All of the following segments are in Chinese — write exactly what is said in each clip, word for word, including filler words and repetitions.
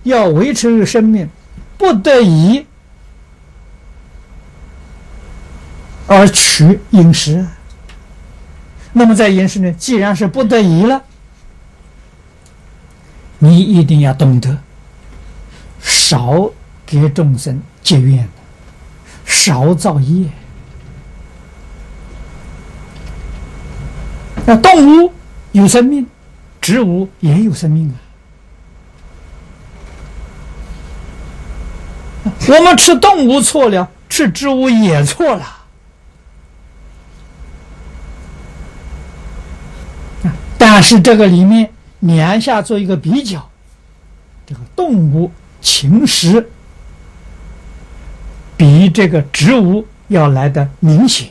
要维持这个生命，不得已而取饮食。那么在饮食呢，既然是不得已了，你一定要懂得少给众生结怨，少造业。那动物有生命，植物也有生命啊。我们吃动物错了，吃植物也错了。但是这个里面两下做一个比较，这个动物侵蚀比这个植物要来的明显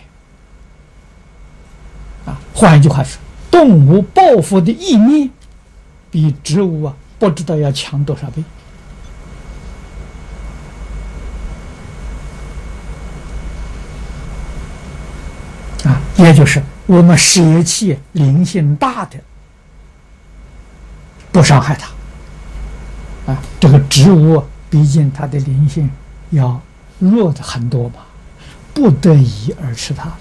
啊。换一句话说，动物报复的意念比植物啊不知道要强多少倍啊。也就是我们舍弃灵性大的，不伤害它啊。这个植物毕竟它的灵性要弱的很多嘛，不得已而吃它了。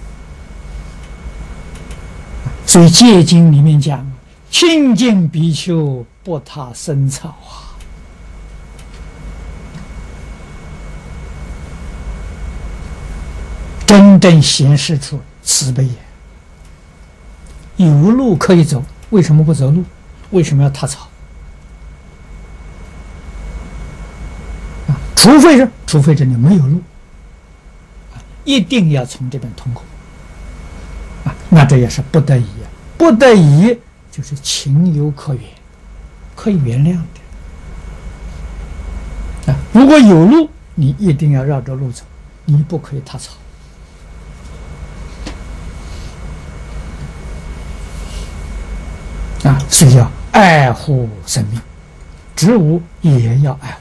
所以《戒经》里面讲，清净比丘不他生草啊。真正显示出慈悲也。有路可以走，为什么不走路？为什么要踏草？啊，除非是，除非这里没有路，啊，一定要从这边通过，啊，那这也是不得已啊，不得已就是情有可原，可以原谅的。啊，如果有路，你一定要绕着路走，你不可以踏草。啊，所以要爱护生命，植物也要爱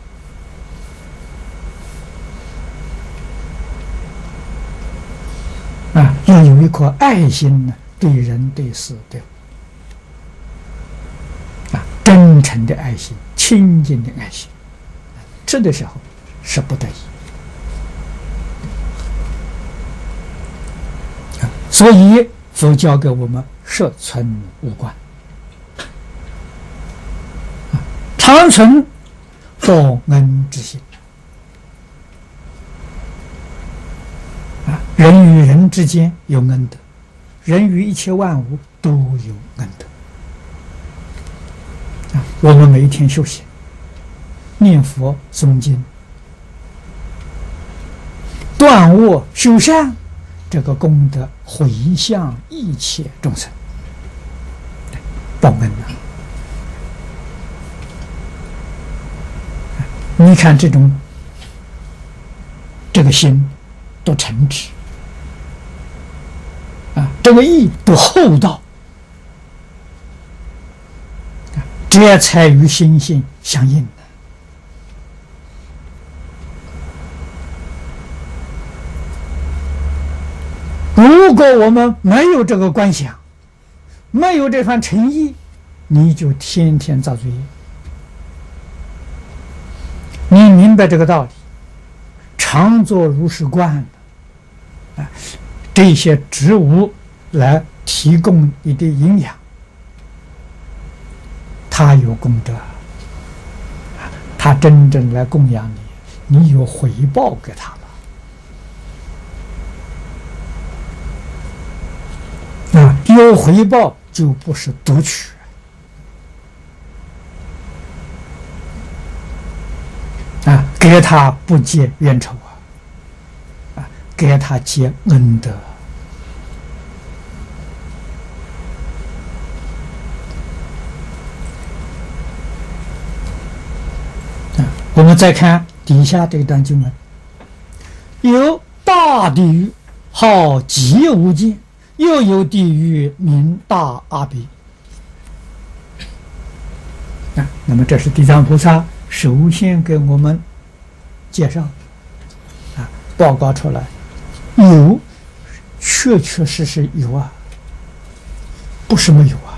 护。啊，要有一颗爱心呢，对人、对事、对物。啊，真诚的爱心，清净的爱心，这的时候是不得已。啊，所以佛教给我们摄存无关。常存报恩之心啊，人与人之间有恩德，人与一切万物都有恩德啊。我们每一天修行、念佛、诵经、断恶修善，这个功德回向一切众生，报恩啊。你看这种这个心多诚挚啊，这个意多厚道啊，这才与心性相应的。如果我们没有这个观想，没有这番诚意，你就天天造罪业。你明白这个道理，常作如是观啊，这些植物来提供你的营养，它有功德，它真正来供养你，你有回报给他了啊，有回报就不是夺取。啊，给他不结冤仇啊，啊，给他结恩德。啊，我们再看底下这段经文，有大地狱号极无间，又有地狱名大阿鼻。啊，那么这是地藏菩萨首先给我们介绍啊，报告出来，有，确确实实有啊，不是没有啊。